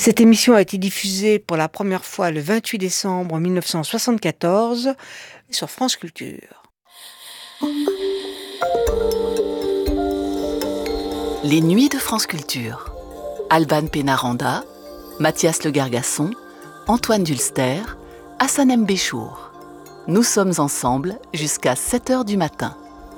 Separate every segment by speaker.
Speaker 1: Cette émission a été diffusée pour la première fois le 28 décembre 1974 sur France Culture.
Speaker 2: Les nuits de France Culture. Alban Pénaranda, Mathias Le Gargasson, Antoine Dulster, Hassanem Béchour. Nous sommes ensemble jusqu'à 7h du matin.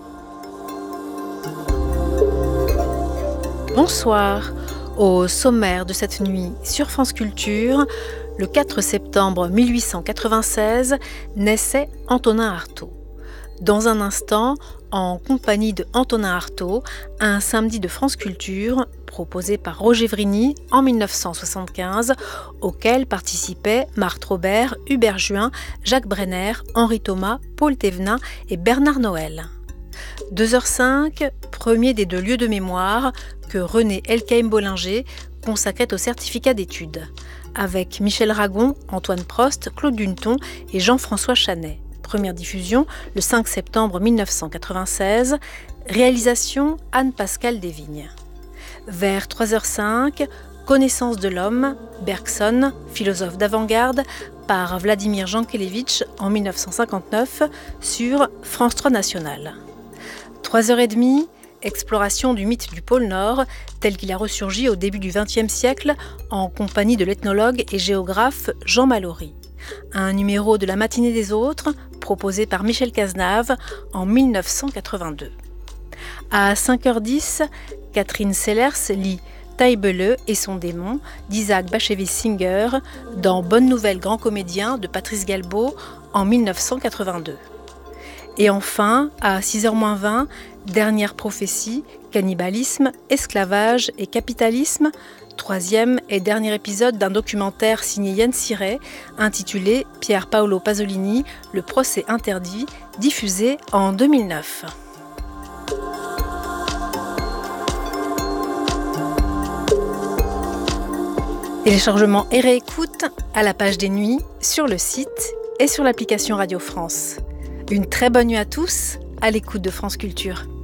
Speaker 3: Bonsoir. Au sommaire de cette nuit sur France Culture, le 4 septembre 1896, naissait Antonin Artaud. Dans un instant, en compagnie de Antonin Artaud, un samedi de France Culture proposé par Roger Vrigny en 1975, auquel participaient Marthe Robert, Hubert Juin, Jacques Brenner, Henri Thomas, Paul Thévenin et Bernard Noël. 2h05, premier des deux lieux de mémoire que René Elkaïm-Bollinger consacrait au certificat d'études, avec Michel Ragon, Antoine Prost, Claude Dunton et Jean-François Chanet. Première diffusion le 5 septembre 1996, réalisation Anne-Pascale Desvignes. Vers 3h05, Connaissance de l'homme, Bergson, philosophe d'avant-garde, par Vladimir Jankélévitch en 1959 sur France 3 National. 3h30, exploration du mythe du pôle Nord tel qu'il a ressurgi au début du XXe siècle en compagnie de l'ethnologue et géographe Jean Mallory. Un numéro de la matinée des autres proposé par Michel Cazenave en 1982. À 5h10, Catherine Sellers lit Taillebelleux et son démon d'Isaac Bashevis Singer dans Bonne Nouvelle Grand Comédien de Patrice Galbaud en 1982. Et enfin, à 6h-20, dernière prophétie, cannibalisme, esclavage et capitalisme, troisième et dernier épisode d'un documentaire signé Yann Siret, intitulé Pier Paolo Pasolini, le procès interdit, diffusé en 2009. Téléchargement et réécoute à la page des nuits, sur le site et sur l'application Radio France. Une très bonne nuit à tous, à l'écoute de France Culture.